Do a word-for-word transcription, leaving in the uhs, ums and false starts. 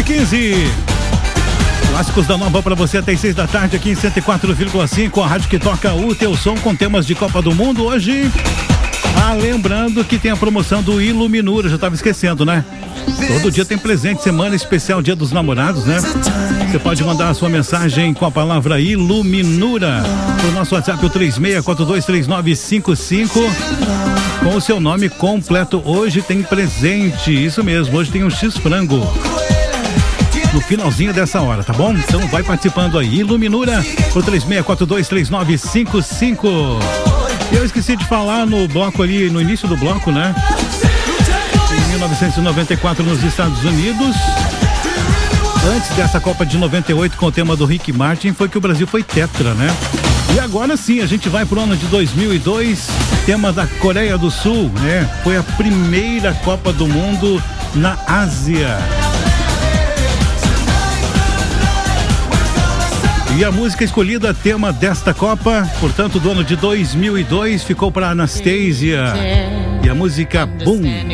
quinze. Clássicos da Nova para você até seis da tarde aqui em cento e quatro vírgula cinco, a rádio que toca o teu som com temas de Copa do Mundo. Hoje, ah, lembrando que tem a promoção do Iluminura, já estava esquecendo, né? Todo dia tem presente, semana especial Dia dos Namorados, né? Você pode mandar a sua mensagem com a palavra Iluminura pro nosso WhatsApp, o três seis quatro dois três nove cinco cinco, com o seu nome completo. Hoje tem presente, isso mesmo, hoje tem um X-Frango no finalzinho dessa hora, tá bom? Então vai participando aí, Iluminura pro três seis quatro dois três nove cinco cinco. Eu esqueci de falar no bloco ali, no início do bloco, né? Em mil novecentos e noventa e quatro nos Estados Unidos, antes dessa Copa de noventa e oito com o tema do Rick Martin, foi que o Brasil foi tetra, né? E agora sim, a gente vai pro ano de dois mil e dois, tema da Coreia do Sul, né? Foi a primeira Copa do Mundo na Ásia. E a música escolhida, tema desta Copa, portanto, do ano de dois mil e dois, ficou para Anastasia. E a música Boom.